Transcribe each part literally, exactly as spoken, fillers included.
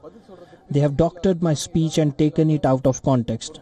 They have doctored my speech and taken it out of context.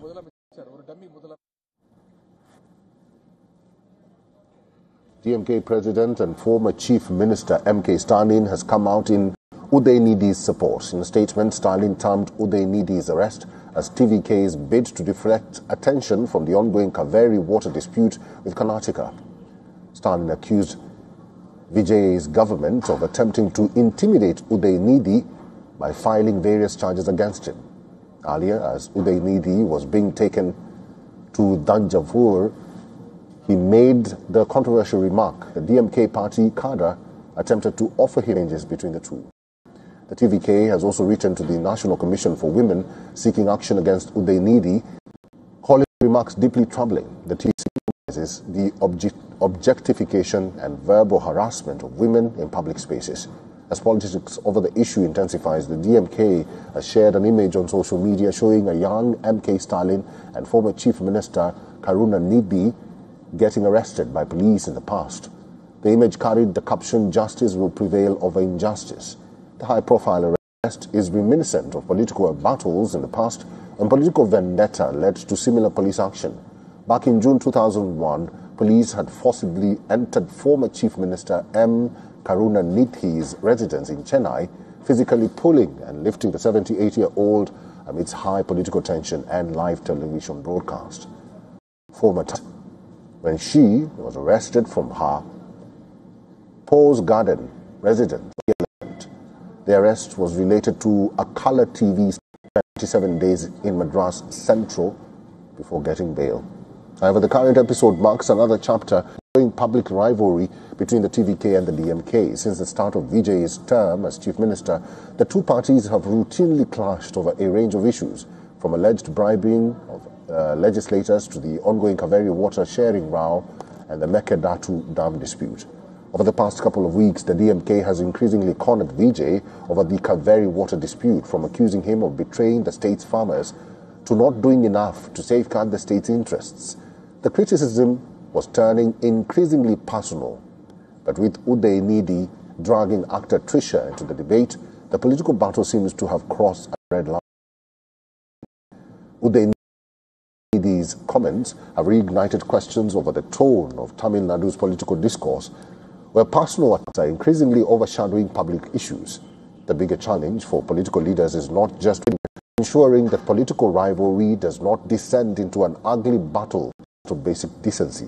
D M K President and former Chief Minister M K Stalin has come out in Udaynidi's support. In a statement, Stalin termed Udaynidi's arrest as T V K's bid to deflect attention from the ongoing Kaveri water dispute with Karnataka. Stalin accused Vijay's government of attempting to intimidate Udaynidi by filing various charges against him. Earlier, as Udaynidi was being taken to Danjavur, he made the controversial remark the D M K party cadre attempted to offer hearings between the two. The T V K has also written to the National Commission for Women seeking action against Udaynidi, calling remarks deeply troubling. The T V C recognizes the object, objectification and verbal harassment of women in public spaces. As politics over the issue intensifies, the D M K has shared an image on social media showing a young M K Stalin and former Chief Minister Karunanidhi getting arrested by police in the past. The image carried the caption, "Justice will prevail over injustice." The high-profile arrest is reminiscent of political battles in the past, and political vendetta led to similar police action. Back in June two thousand one, police had forcibly entered former Chief Minister M. Karunanidhi's residence in Chennai, physically pulling and lifting the seventy-eight-year-old amidst high political tension and live television broadcast. Former t- when she was arrested from her Pose Garden residence. The arrest was related to a color T V twenty-seven days in Madras Central before getting bail. However, the current episode marks another chapter showing public rivalry between the T V K and the D M K. Since the start of Vijay's term as Chief Minister, the two parties have routinely clashed over a range of issues, from alleged bribing of uh, legislators to the ongoing Kaveri water sharing row and the Mekedatu dam dispute. Over the past couple of weeks, the D M K has increasingly cornered Vijay over the Kaveri water dispute, from accusing him of betraying the state's farmers to not doing enough to safeguard the state's interests. The criticism was turning increasingly personal. But with Udaynidi dragging actor Trisha into the debate, the political battle seems to have crossed a red line. Udaynidi's comments have reignited questions over the tone of Tamil Nadu's political discourse, where personal attacks are increasingly overshadowing public issues. The bigger challenge for political leaders is not just ensuring that political rivalry does not descend into an ugly battle of basic decency.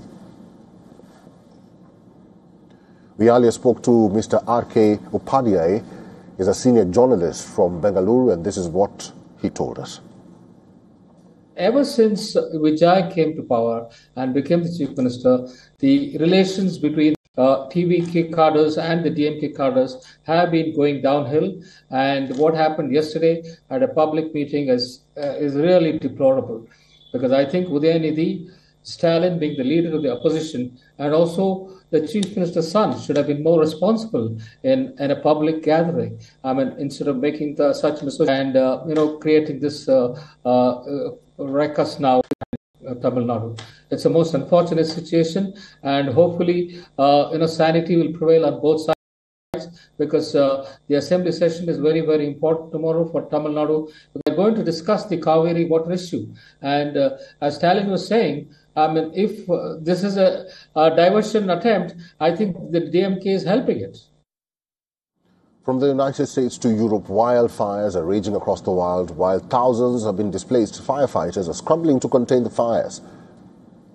We earlier spoke to Mister R K Upadhyay. He's a senior journalist from Bengaluru, and this is what he told us. Ever since Vijay came to power and became the Chief Minister, the relations between uh, T V K cadres and the D M K cadres have been going downhill. And what happened yesterday at a public meeting is, uh, is really deplorable. Because I think Udaynidi, Stalin being the leader of the opposition, and also the Chief Minister's son should have been more responsible in, in a public gathering. I mean, instead of making the, such mistakes and, uh, you know, creating this uh, uh, ruckus now in uh, Tamil Nadu. It's a most unfortunate situation, and hopefully, uh, you know, sanity will prevail on both sides, because uh, the assembly session is very, very important tomorrow for Tamil Nadu. We're going to discuss the Kaveri water issue. And uh, as Stalin was saying, I mean, if uh, this is a, a diversion attempt, I think the D M K is helping it. From the United States to Europe, wildfires are raging across the world. While thousands have been displaced, firefighters are scrambling to contain the fires.